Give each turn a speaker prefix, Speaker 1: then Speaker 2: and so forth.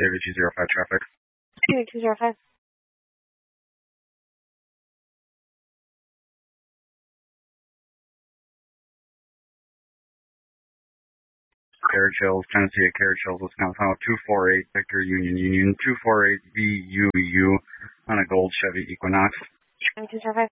Speaker 1: David 205 traffic.
Speaker 2: David 205.
Speaker 1: Carriage Hills, Tennessee at Carriage Hills, Wisconsin, 248 Victor Union, 248 VUU on a gold Chevy Equinox.
Speaker 2: David 205.